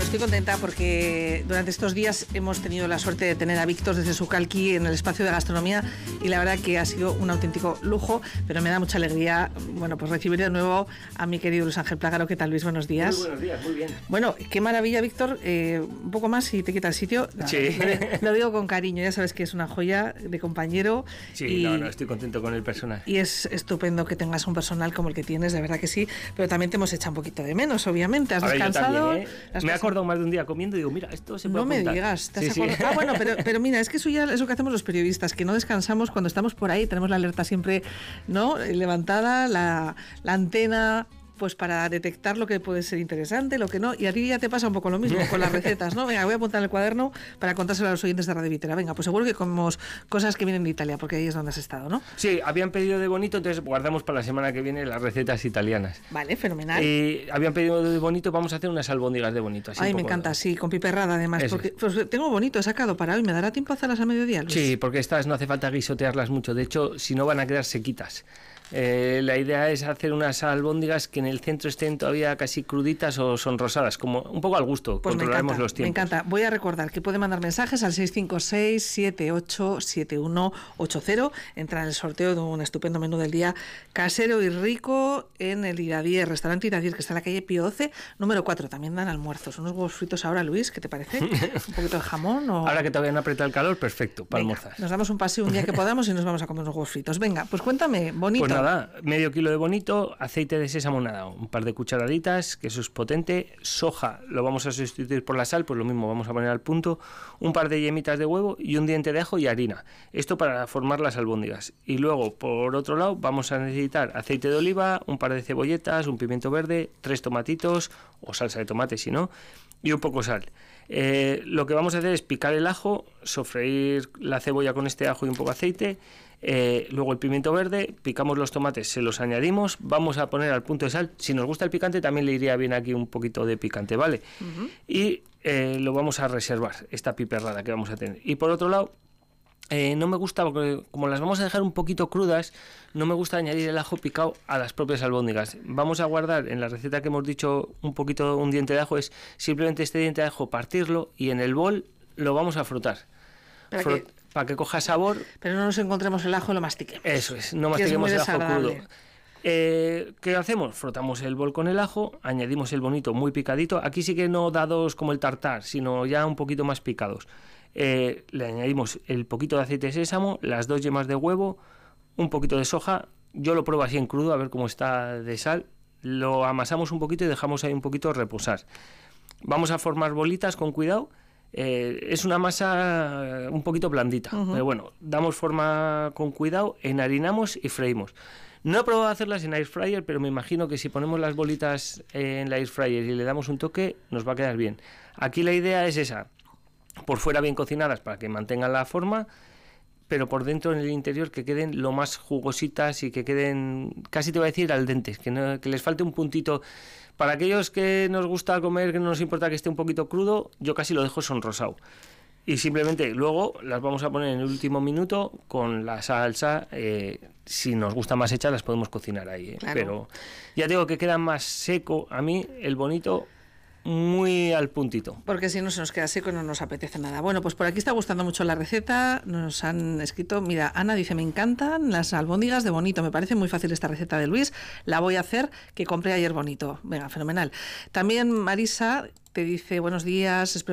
estoy contenta porque durante estos días hemos tenido la suerte de tener a Víctor desde Sucalqui en el espacio de gastronomía y la verdad que ha sido un auténtico lujo, pero me da mucha alegría, bueno, pues recibir de nuevo a mi querido Luis Ángel Plágaro. ¿Qué tal, Luis? Buenos días. Muy buenos días, muy bien. Bueno, qué maravilla, Víctor. Un poco más y te quita el sitio. Sí. Lo digo con cariño, ya sabes que es una joya de compañero. Sí, no, estoy contento con el personal. Y es estupendo que tengas un personal como el que tienes, de verdad que sí, pero también te hemos echado un poquito de menos, obviamente. ¿Has descansado? Me he acordado más de un día comiendo y digo, mira, esto se puede apuntar. No me digas, ¿te has acordado? Ah, bueno, pero mira, es que eso ya es lo que hacemos los periodistas, que no descansamos cuando estamos por ahí, tenemos la alerta siempre, ¿no?, levantada, la antena, pues para detectar lo que puede ser interesante, lo que no, y a ti ya te pasa un poco lo mismo con las recetas, ¿no? Venga, voy a apuntar en el cuaderno para contárselo a los oyentes de Radio Vitera. Venga, pues seguro que comemos cosas que vienen de Italia, porque ahí es donde has estado, ¿no? Sí, habían pedido de bonito, entonces guardamos para la semana que viene las recetas italianas. Vale, fenomenal. Habían pedido de bonito, vamos a hacer unas albóndigas de bonito. Así ay, me encanta, sí, con piperrada además, porque pues, tengo bonito, he sacado para hoy, ¿me dará tiempo a hacerlas a mediodía, Luis? Sí, porque estas no hace falta guisotearlas mucho, de hecho, si no van a quedar sequitas. La idea es hacer unas albóndigas que en el centro estén todavía casi cruditas o sonrosadas, como un poco al gusto, pues controlaremos los tiempos. Me encanta, voy a recordar que puede mandar mensajes al 656-787180, entra en el sorteo de un estupendo menú del día casero y rico en el Iradier, restaurante Iradier, que está en la calle Pío XI, número 4, también dan almuerzos, unos huevos fritos ahora, Luis, ¿qué te parece? ¿Un poquito de jamón? O... Ahora que todavía no aprieta el calor, perfecto, para almorzar. Nos damos un paseo un día que podamos y nos vamos a comer unos huevos fritos. Venga, pues cuéntame, bonito. Pues nada, medio kilo de bonito, aceite de sésamo nadado, un par de cucharaditas, que eso es potente, soja, lo vamos a sustituir por la sal, pues lo mismo, vamos a poner al punto, un par de yemitas de huevo y un diente de ajo y harina, esto para formar las albóndigas. Y luego, por otro lado, vamos a necesitar aceite de oliva, un par de cebolletas, un pimiento verde, 3 tomatitos, o salsa de tomate si no, y un poco sal. Lo que vamos a hacer es picar el ajo, sofreír la cebolla con este ajo y un poco de aceite, luego el pimiento verde, picamos los tomates, se los añadimos, vamos a poner al punto de sal, si nos gusta el picante también le iría bien aquí un poquito de picante, ¿vale? Y lo vamos a reservar, esta piperrada que vamos a tener. Y por otro lado, no me gusta, porque como las vamos a dejar un poquito crudas, no me gusta añadir el ajo picado a las propias albóndigas. Vamos a guardar en la receta que hemos dicho un diente de ajo, es simplemente este diente de ajo partirlo y en el bol lo vamos a frotar. Para que coja sabor. Pero no nos encontremos el ajo y lo mastiquemos. Eso es, no mastiquemos el ajo crudo. ¿Qué hacemos? Frotamos el bol con el ajo, añadimos el bonito muy picadito. Aquí sí que no dados como el tartar, sino ya un poquito más picados. Le añadimos el poquito de aceite de sésamo, las 2 yemas de huevo, un poquito de soja. Yo lo pruebo así en crudo a ver cómo está de sal. Lo amasamos un poquito y dejamos ahí un poquito reposar. Vamos a formar bolitas con cuidado. Es una masa un poquito blandita, pero bueno, damos forma con cuidado, enharinamos y freímos. No he probado a hacerlas en air fryer, pero me imagino que si ponemos las bolitas en la air fryer y le damos un toque, nos va a quedar bien. Aquí la idea es esa, por fuera bien cocinadas para que mantengan la forma, pero por dentro, en el interior, que queden lo más jugositas y que queden, casi te voy a decir, al dente, que les falte un puntito. Para aquellos que nos gusta comer, que no nos importa que esté un poquito crudo, yo casi lo dejo sonrosado. Y simplemente luego las vamos a poner en el último minuto con la salsa. Si nos gusta más hecha, las podemos cocinar ahí. Claro. Pero ya digo que queda más seco. A mí, el bonito, muy al puntito. Porque si no se nos queda seco y no nos apetece nada. Bueno, pues por aquí está gustando mucho la receta. Nos han escrito, mira, Ana dice, me encantan las albóndigas de bonito. Me parece muy fácil esta receta de Luis. La voy a hacer, que compré ayer bonito. Venga, fenomenal. También Marisa te dice, buenos días, espero